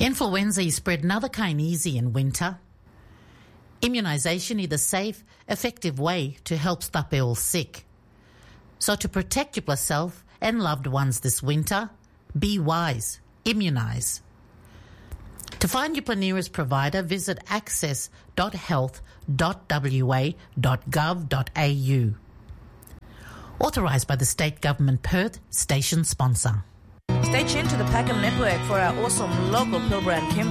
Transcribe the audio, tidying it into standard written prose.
Influenza is spread natherkain easy in winter. Immunisation is the safe, effective way to help stop all sick. So to protect yourself and loved ones this winter, be wise, immunise. To find your nearest provider, visit access.health.wa.gov.au. Authorised by the State Government Perth, station sponsor. Stay tuned to the Packham Network for our awesome local program, Kim.